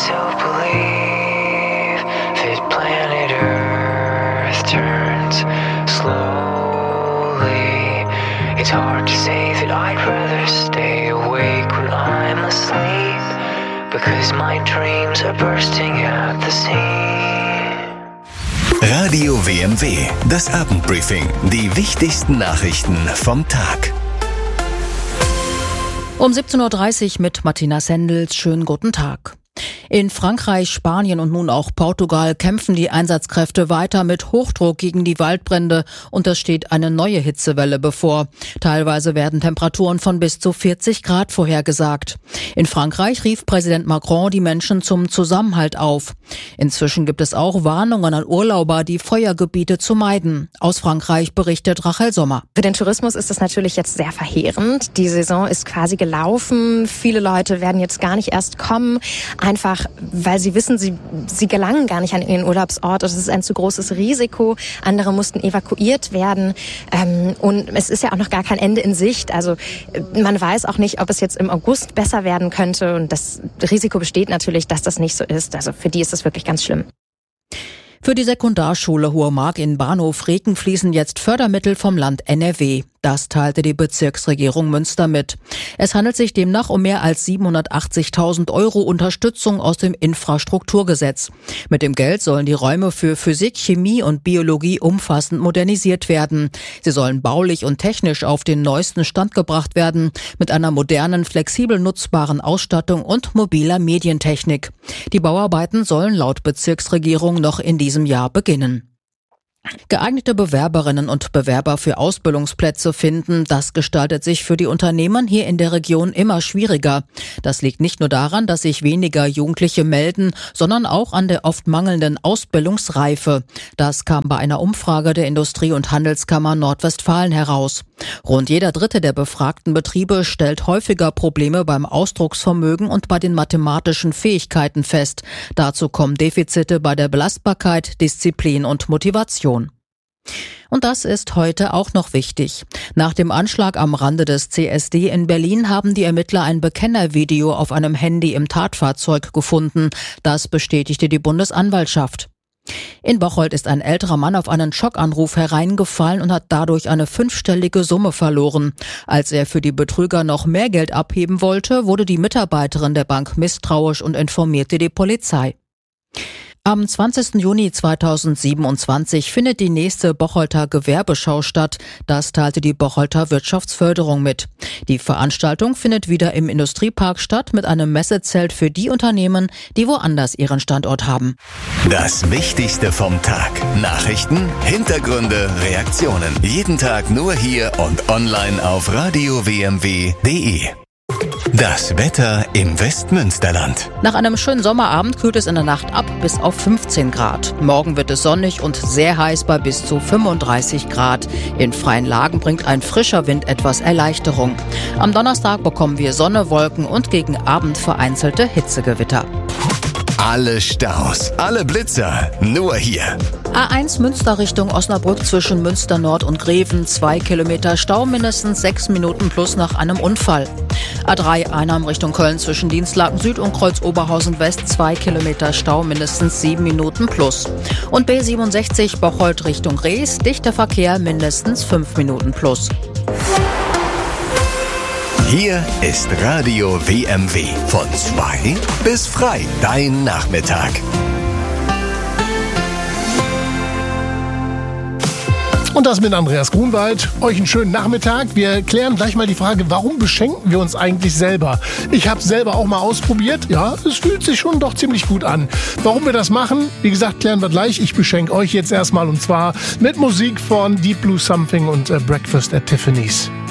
myself believe that planet Earth turns slowly. It's hard to say that I'd rather stay awake when I'm asleep, because my dreams are bursting at the seams. Radio WMW, das Abendbriefing, die wichtigsten Nachrichten vom Tag. Um 17.30 Uhr mit Martina Sendels. Schönen guten Tag. In Frankreich, Spanien und nun auch Portugal kämpfen die Einsatzkräfte weiter mit Hochdruck gegen die Waldbrände und es steht eine neue Hitzewelle bevor. Teilweise werden Temperaturen von bis zu 40 Grad vorhergesagt. In Frankreich rief Präsident Macron die Menschen zum Zusammenhalt auf. Inzwischen gibt es auch Warnungen an Urlauber, die Feuergebiete zu meiden. Aus Frankreich berichtet Rachel Sommer. Für den Tourismus ist das natürlich jetzt sehr verheerend. Die Saison ist quasi gelaufen. Viele Leute werden jetzt gar nicht erst kommen, einfach weil sie wissen, sie gelangen gar nicht an ihren Urlaubsort. Das ist ein zu großes Risiko. Andere mussten evakuiert werden. Und es ist ja auch noch gar kein Ende in Sicht. Also man weiß auch nicht, ob es jetzt im August besser werden könnte. Und das Risiko besteht natürlich, dass das nicht so ist. Also für die ist das wirklich ganz schlimm. Für die Sekundarschule Hohe Mark in Bahnhof-Reken fließen jetzt Fördermittel vom Land NRW. Das teilte die Bezirksregierung Münster mit. Es handelt sich demnach um mehr als 780.000 € Unterstützung aus dem Infrastrukturgesetz. Mit dem Geld sollen die Räume für Physik, Chemie und Biologie umfassend modernisiert werden. Sie sollen baulich und technisch auf den neuesten Stand gebracht werden, mit einer modernen, flexibel nutzbaren Ausstattung und mobiler Medientechnik. Die Bauarbeiten sollen laut Bezirksregierung noch in diesem Jahr beginnen. Geeignete Bewerberinnen und Bewerber für Ausbildungsplätze finden, das gestaltet sich für die Unternehmen hier in der Region immer schwieriger. Das liegt nicht nur daran, dass sich weniger Jugendliche melden, sondern auch an der oft mangelnden Ausbildungsreife. Das kam bei einer Umfrage der Industrie- und Handelskammer Nordwestfalen heraus. Rund jeder dritte der befragten Betriebe stellt häufiger Probleme beim Ausdrucksvermögen und bei den mathematischen Fähigkeiten fest. Dazu kommen Defizite bei der Belastbarkeit, Disziplin und Motivation. Und das ist heute auch noch wichtig. Nach dem Anschlag am Rande des CSD in Berlin haben die Ermittler ein Bekennervideo auf einem Handy im Tatfahrzeug gefunden. Das bestätigte die Bundesanwaltschaft. In Bocholt ist ein älterer Mann auf einen Schockanruf hereingefallen und hat dadurch eine 5-stellige Summe verloren. Als er für die Betrüger noch mehr Geld abheben wollte, wurde die Mitarbeiterin der Bank misstrauisch und informierte die Polizei. Am 20. Juni 2027 findet die nächste Bocholter Gewerbeschau statt. Das teilte die Bocholter Wirtschaftsförderung mit. Die Veranstaltung findet wieder im Industriepark statt mit einem Messezelt für die Unternehmen, die woanders ihren Standort haben. Das Wichtigste vom Tag. Nachrichten, Hintergründe, Reaktionen. Jeden Tag nur hier und online auf radiowmw.de. Das Wetter im Westmünsterland. Nach einem schönen Sommerabend kühlt es in der Nacht ab bis auf 15 Grad. Morgen wird es sonnig und sehr heiß bei bis zu 35 Grad. In freien Lagen bringt ein frischer Wind etwas Erleichterung. Am Donnerstag bekommen wir Sonne, Wolken und gegen Abend vereinzelte Hitzegewitter. Alle Staus, alle Blitzer, nur hier. A1 Münster Richtung Osnabrück zwischen Münster Nord und Greven, 2 Kilometer Stau, mindestens 6 Minuten plus nach einem Unfall. A3 Einheim Richtung Köln zwischen Dienstlaken Süd und Kreuz Oberhausen West, 2 Kilometer Stau, mindestens 7 Minuten plus. Und B67 Bocholt Richtung Rees, dichter Verkehr, mindestens 5 Minuten plus. Hier ist Radio WMW. Von 2 bis frei. Dein Nachmittag. Und das mit Andreas Grunwald. Euch einen schönen Nachmittag. Wir klären gleich mal die Frage, warum beschenken wir uns eigentlich selber? Ich habe es selber auch mal ausprobiert. Ja, es fühlt sich schon doch ziemlich gut an. Warum wir das machen, wie gesagt, klären wir gleich. Ich beschenke euch jetzt erstmal und zwar mit Musik von Deep Blue Something und Breakfast at Tiffany's.